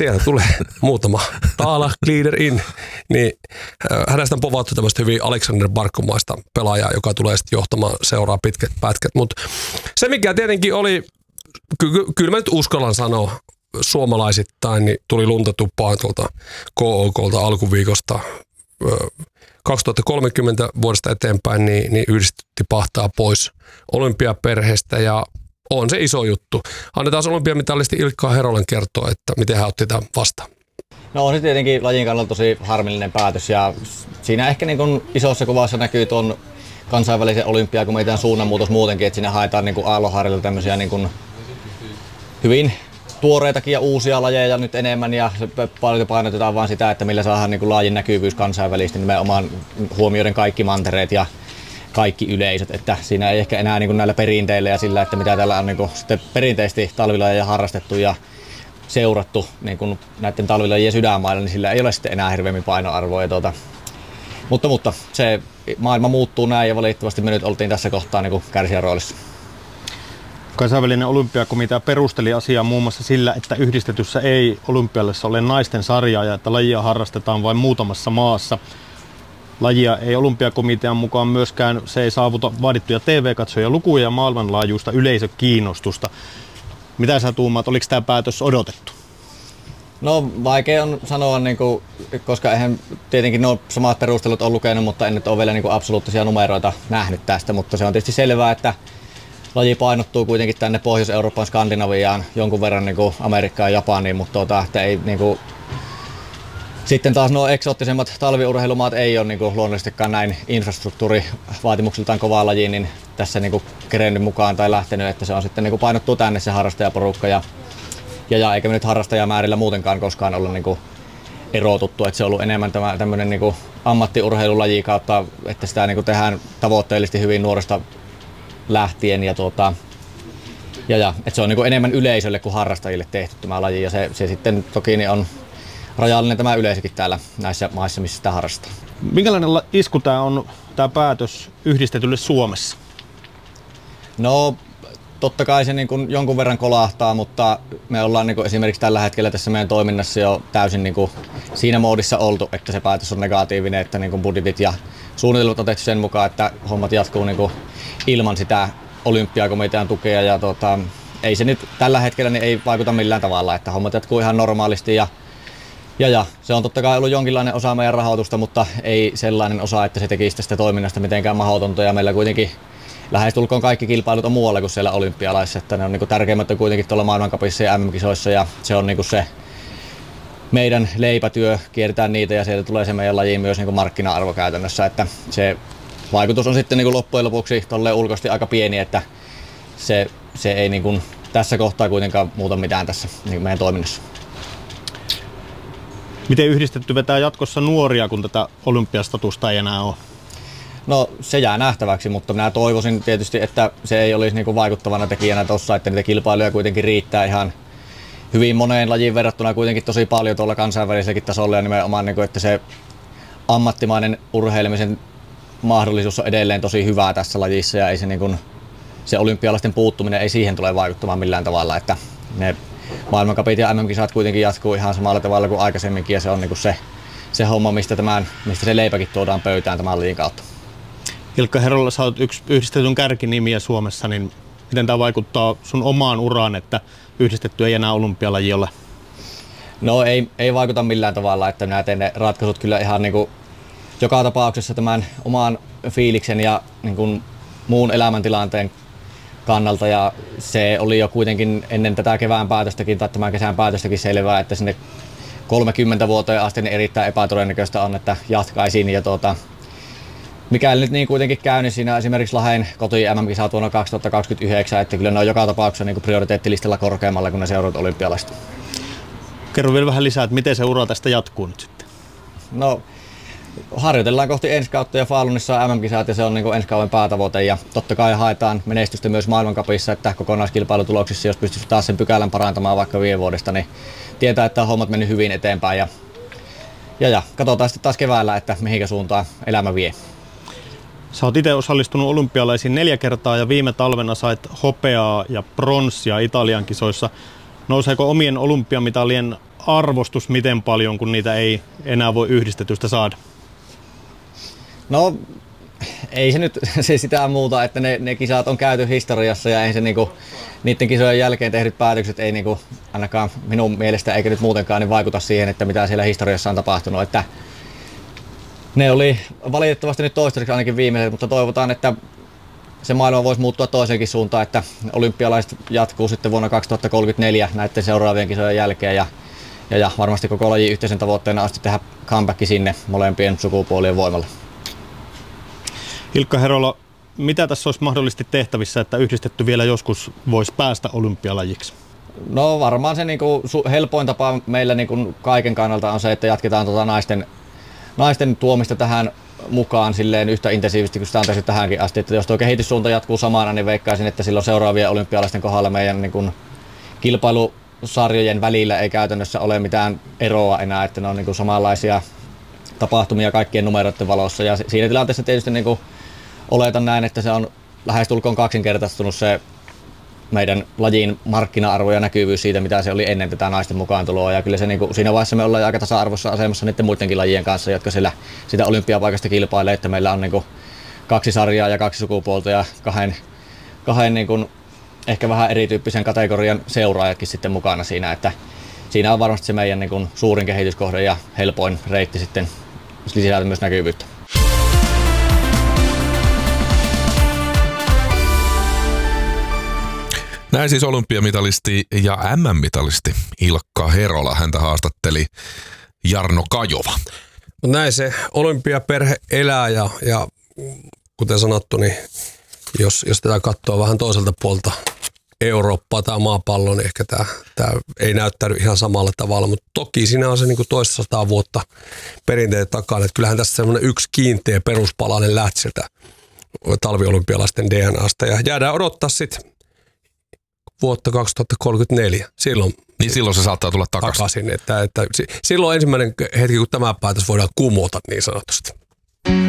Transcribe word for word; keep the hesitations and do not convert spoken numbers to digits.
sieltä tulee muutama taala, glider in, niin hänestä on povattu tämmöistä hyvin Alexander Barkomaista pelaajaa, joka tulee sitten johtamaan seuraa pitkät pätkät. Mutta se, mikä tietenkin oli, ky- kyllä mä nyt uskallan sanoa suomalaisittain, niin tuli lunta tuppaan tuolta K O K:lta alkuviikosta kaksituhattakolmekymmentä vuodesta eteenpäin, niin, niin yhdistettiin pahtaa pois olympiaperheestä ja on se iso juttu. Annetaan olympiamitalisti Ilkka Herolen kertoa, että miten hän otti tämän vastaan. No on se tietenkin lajin kannalta tosi harmillinen päätös ja siinä ehkä niin kuin isossa kuvassa näkyy tuon kansainvälisen olympiakomitean suunnanmuutos muutenkin, että siinä haetaan niin kuin aallonharjalla tämmöisiä niin kuin hyvin tuoreitakin ja uusia lajeja nyt enemmän ja paljon painotetaan vaan sitä, että millä saadaan niin kuin lajin näkyvyys kansainvälisesti nimenomaan huomioiden kaikki mantereet ja kaikki yleisöt, että siinä ei ehkä enää niin kuin näillä perinteillä ja sillä, että mitä täällä on niin kuin sitten perinteisesti talvilajeja harrastettu ja seurattu niin kuin näiden talvilajien sydänmailla, niin sillä ei ole sitten enää hirveämmin painoarvoa. Tuota. Mutta, mutta se maailma muuttuu näin ja valitettavasti me nyt oltiin tässä kohtaa niin kuin kärsijän roolissa. Kansainvälinen olympiakomitea perusteli asiaa muun muassa sillä, että yhdistetyssä ei olympialaisissa ole naisten sarjaa ja että lajia harrastetaan vain muutamassa maassa. Lajia ei olympiakomitean mukaan myöskään, se ei saavuta vaadittuja T V-katsoja lukuja ja maailmanlaajuista yleisökiinnostusta. Mitä sä tuumaat, oliko tämä päätös odotettu? No vaikea on sanoa, niin kuin, koska eihän tietenkin nuo samat perustelut on lukenut, mutta en nyt ole vielä niin kuin absoluuttisia numeroita nähnyt tästä, mutta se on tietysti selvää, että laji painottuu kuitenkin tänne Pohjois-Euroopan, Skandinaviaan, jonkun verran niin kuin Amerikkaan ja Japaniin, mutta tuota, että ei niin kuin sitten taas nuo eksoottisemmat talviurheilumaat ei ole niin kuin luonnollisestikaan näin infrastruktuurivaatimuksiltaan kovaa lajiin, niin tässä niin kuin kerennyt mukaan tai lähtenyt, että se on sitten niin kuin painottuu tänne se harrastajaporukka ja, ja, ja eikä me nyt harrastajamäärillä muutenkaan koskaan olla niin kuin erotuttu, että se on ollut enemmän tämä tämmöinen niin kuin ammattiurheilulaji kautta, että sitä niin kuin tehdään tavoitteellisesti hyvin nuoresta lähtien ja tuota, ja, ja että se on niin kuin enemmän yleisölle kuin harrastajille tehty tämä laji ja se, se sitten toki niin on rajallinen tämä yleisökin täällä näissä maissa, missä sitä harrastaa. Minkälainen isku tämä on, tämä päätös yhdistetylle Suomessa? No totta kai se niin kuin jonkun verran kolahtaa, mutta me ollaan niin kuin esimerkiksi tällä hetkellä tässä meidän toiminnassa jo täysin niin kuin siinä moodissa oltu, että se päätös on negatiivinen, että niin kuin budjetit ja suunnitelmat on tehty sen mukaan, että hommat jatkuu niin kuin ilman sitä olympiakomitean tukea ja tota, ei se nyt tällä hetkellä niin ei vaikuta millään tavalla, että hommat jatkuu ihan normaalisti ja Ja, ja se on totta kai ollut jonkinlainen osa meidän rahoitusta, mutta ei sellainen osa, että se tekisi tästä toiminnasta mitenkään mahdotonta. Ja meillä kuitenkin lähestulkoon kaikki kilpailut on muualla kuin siellä olympialaisissa. Että ne on niin tärkeimmät on kuitenkin tuolla maailmancupissa ja M M-kisoissa ja se on niin se meidän leipätyö, kierretään niitä ja sieltä tulee se meidän lajiin myös niin markkina-arvo käytännössä. Että se vaikutus on sitten niin loppujen lopuksi tolleen ulkoisesti aika pieni, että se, se ei niin tässä kohtaa kuitenkaan muuta mitään tässä niin meidän toiminnassa. Miten yhdistetty vetää jatkossa nuoria, kun tätä olympiastatusta ei enää ole? No se jää nähtäväksi, mutta minä toivoisin tietysti, että se ei olisi niinku vaikuttavana tekijänä tuossa, että niitä kilpailuja kuitenkin riittää ihan hyvin moneen lajiin verrattuna kuitenkin tosi paljon tuolla kansainväliselläkin tasolla ja nimenomaan, niinku, että se ammattimainen urheilemisen mahdollisuus on edelleen tosi hyvää tässä lajissa ja ei se, niinku, se olympialaisten puuttuminen ei siihen tule vaikuttamaan millään tavalla, että ne maailmancupit ja M M-kisat kuitenkin jatkuu ihan samalla tavalla kuin aikaisemminkin ja se on niinku se, se homma, mistä, tämän, mistä se leipäkin tuodaan pöytään tämän lajin kautta. Ilkka Herola, sä oot yksi yhdistetyn kärkinimiä Suomessa, niin miten tämä vaikuttaa sun omaan uraan, että yhdistetty ei enää olympialaji ole? No ei, ei vaikuta millään tavalla, että minä teen ne ratkaisut kyllä ihan niinku joka tapauksessa tämän oman fiiliksen ja niinku muun elämäntilanteen kannalta ja se oli jo kuitenkin ennen tätä kevään päätöstäkin tai tämän kesän päätöstäkin selvää, että sinne kolmekymmentä vuoteen asti niin erittäin epätodennäköistä on, että jatkaisin ja tuota, mikäli nyt niin kuitenkin käy, niin siinä esimerkiksi Lahden koti M M-kisat vuonna kaksituhattakaksikymmentäyhdeksän, että kyllä ne on joka tapauksessa niin kuin prioriteettilistalla korkeammalla kuin ne seuraavat olympialaiset. Kerro vielä vähän lisää, että miten se ura tästä jatkuu nyt sitten? No harjoitellaan kohti ensi kautta ja Falunissa on M M-kisat ja se on niin kuin ensi kauden päätavoite ja totta kai haetaan menestystä myös maailmancupissa, että kokonaiskilpailutuloksissa, jos pystyisi taas sen pykälän parantamaan vaikka viime vuodesta, niin tietää, että on hommat mennyt hyvin eteenpäin ja, ja, ja katsotaan sitten taas keväällä, että mihinkä suuntaan elämä vie. Sä oot itse osallistunut olympialaisiin neljä kertaa ja viime talvena sait hopeaa ja pronssia Italian kisoissa. Nouseeko omien olympiamitalien arvostus miten paljon, kun niitä ei enää voi yhdistetystä saada? No ei se nyt se sitä muuta, että ne, ne kisat on käyty historiassa ja ei se niinku, niiden kisojen jälkeen tehdyt päätökset ei niinku, ainakaan minun mielestä eikä nyt muutenkaan niin vaikuta siihen, että mitä siellä historiassa on tapahtunut. Että ne oli valitettavasti nyt toistaiseksi ainakin viimeiset, mutta toivotaan, että se maailma voisi muuttua toiseenkin suuntaan, että olympialaiset jatkuu sitten vuonna kaksituhattakolmekymmentäneljä näiden seuraavien kisojen jälkeen ja, ja, ja varmasti koko lajin yhteisen tavoitteena asti tehdä comeback sinne molempien sukupuolien voimalla. Hilkka Herola, mitä tässä olisi mahdollisesti tehtävissä, että yhdistetty vielä joskus voisi päästä olympialajiksi? No varmaan se niinku helpoin tapa meillä niinku kaiken kannalta on se, että jatketaan tota naisten, naisten tuomista tähän mukaan silleen yhtä intensiivisesti kuin sitä on tehty tähänkin asti. Että jos tuo kehityssuunta jatkuu samana, niin veikkaisin, että silloin seuraavien olympialaisten kohdalla meidän niinku kilpailusarjojen välillä ei käytännössä ole mitään eroa enää, että ne on niinku samanlaisia tapahtumia kaikkien numeroiden valossa. Ja siinä tilanteessa tietysti niinku oletan näin, että se on lähestulkoon kaksinkertaistunut se meidän lajin markkina-arvo ja näkyvyys siitä, mitä se oli ennen tätä naisten mukaantuloa. Ja kyllä se, niin kuin, siinä vaiheessa me ollaan aika tasa-arvoisessa asemassa niiden muidenkin lajien kanssa, jotka siellä sitä olympiapaikasta kilpailee, että meillä on niin kuin, kaksi sarjaa ja kaksi sukupuolta ja kahden, kahden niin kuin, ehkä vähän erityyppisen kategorian seuraajatkin sitten mukana siinä. Että siinä on varmasti se meidän niin kuin, suurin kehityskohde ja helpoin reitti sitten lisätä myös näkyvyyttä. Näin siis olympiamitalisti ja M M-mitalisti Hilkka Herola. Häntä haastatteli Jarno Kajova. Näin se olympiaperhe elää ja, ja kuten sanottu, niin jos, jos tätä katsoo vähän toiselta puolta Eurooppaa tai maapalloa, niin ehkä tämä, tämä ei näyttänyt ihan samalla tavalla, mutta toki siinä on se niin kuin toistasataa vuotta perinteet takana. Että kyllähän tässä semmoinen yksi kiinteä peruspalainen lähti sieltä talviolympialaisten D N A:sta ja jäädään odottaa sitten vuotta kaksituhattakolmekymmentäneljä. Silloin, niin silloin se saattaa tulla takaisin. takaisin että, että silloin ensimmäinen hetki, kun tämä päätös voidaan kumota niin sanotusti.